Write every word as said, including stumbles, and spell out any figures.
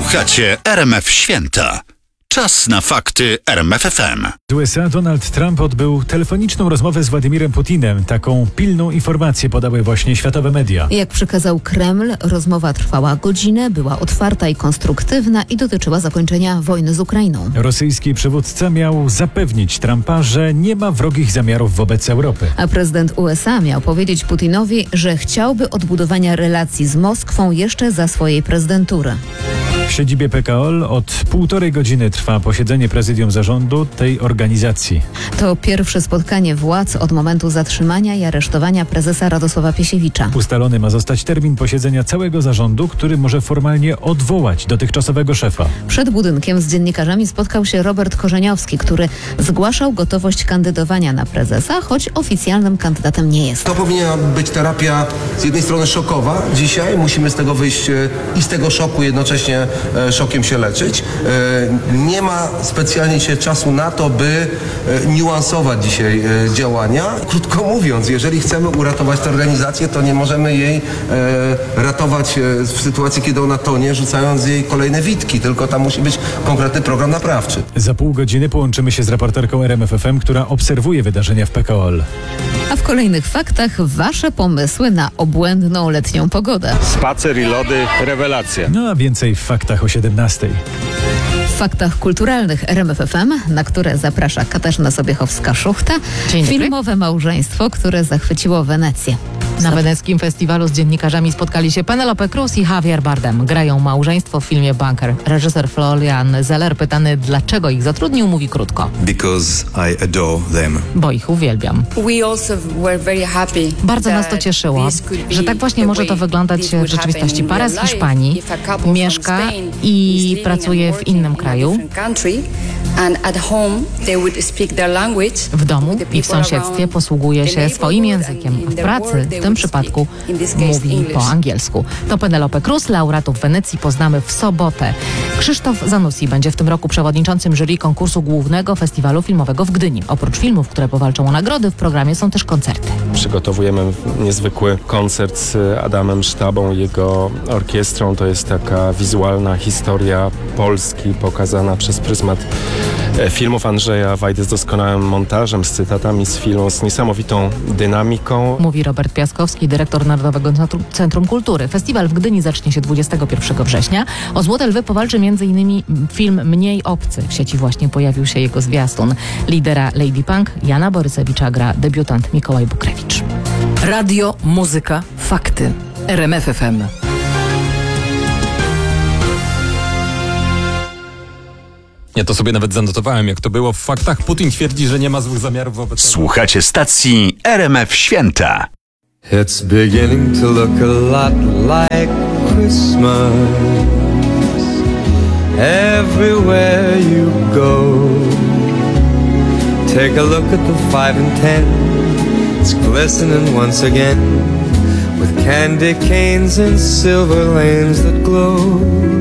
Słuchacie R M F Święta. Czas na fakty R M F F M. Z U S A Donald Trump odbył telefoniczną rozmowę z Władimirem Putinem. Taką pilną informację podały właśnie światowe media. Jak przekazał Kreml, rozmowa trwała godzinę, była otwarta i konstruktywna i dotyczyła zakończenia wojny z Ukrainą. Rosyjski przywódca miał zapewnić Trumpa, że nie ma wrogich zamiarów wobec Europy. A prezydent U S A miał powiedzieć Putinowi, że chciałby odbudowania relacji z Moskwą jeszcze za swojej prezydentury. W siedzibie P K O L od półtorej godziny trwa posiedzenie prezydium zarządu tej organizacji. To pierwsze spotkanie władz od momentu zatrzymania i aresztowania prezesa Radosława Piesiewicza. Ustalony ma zostać termin posiedzenia całego zarządu, który może formalnie odwołać dotychczasowego szefa. Przed budynkiem z dziennikarzami spotkał się Robert Korzeniowski, który zgłaszał gotowość kandydowania na prezesa, choć oficjalnym kandydatem nie jest. To powinna być terapia z jednej strony szokowa. Dzisiaj musimy z tego wyjść e, i z tego szoku jednocześnie e, szokiem się leczyć. E, nie ma specjalnie się czasu na to, by e, niuansować dzisiaj e, działania. Krótko mówiąc, jeżeli chcemy uratować tę organizację, to nie możemy jej e, ratować e, w sytuacji, kiedy ona tonie, rzucając jej kolejne witki, tylko tam musi być konkretny program naprawczy. Za pół godziny połączymy się z reporterką R M F F M, która obserwuje wydarzenia w P K O L. A w kolejnych faktach wasze pomysły na obłędną letnią pogodę. Spacer i lody, rewelacja. No a więcej w faktach o siedemnastej. W faktach kulturalnych R M F F M, na które zaprasza Katarzyna Sobiechowska-Szuchta, Dzień dobry. filmowe małżeństwo, które zachwyciło Wenecję. Na weneckim festiwalu z dziennikarzami spotkali się Penelope Cruz i Javier Bardem. Grają małżeństwo w filmie Bunker. Reżyser Florian Zeller, pytany dlaczego ich zatrudnił, mówi krótko. Because I adore them. Bo ich uwielbiam. Bardzo nas to cieszyło, że tak właśnie może to wyglądać w rzeczywistości. Para z Hiszpanii mieszka i pracuje w innym kraju. W domu i w sąsiedztwie posługuje się swoim językiem. W pracy w tym przypadku mówi po angielsku. To Penelope Cruz, laureatów Wenecji poznamy w sobotę. Krzysztof Zanussi będzie w tym roku przewodniczącym jury konkursu głównego festiwalu filmowego w Gdyni. Oprócz filmów, które powalczą o nagrody, w programie są też koncerty. Przygotowujemy niezwykły koncert z Adamem Sztabą i jego orkiestrą. To jest taka wizualna historia Polski pokazana przez pryzmat filmów Andrzeja Wajdy z doskonałym montażem, z cytatami z filmu, z niesamowitą dynamiką. Mówi Robert Piaskowski, dyrektor Narodowego Centrum Kultury. Festiwal w Gdyni zacznie się dwudziestego pierwszego września. O Złote Lwy powalczy między innymi film Mniej obcy. W sieci właśnie pojawił się jego zwiastun. Lidera Lady Punk Jana Borysewicza gra debiutant Mikołaj Bukrewicz. Radio, muzyka, fakty. R M F F M. Ja to sobie nawet zanotowałem, jak to było w faktach. Putin twierdzi, że nie ma złych zamiarów wobec... Słuchacie stacji R M F Święta. It's beginning to look a lot like Christmas everywhere you go. Take a look at the five and ten. It's glistening once again with candy canes and silver lanes that glow.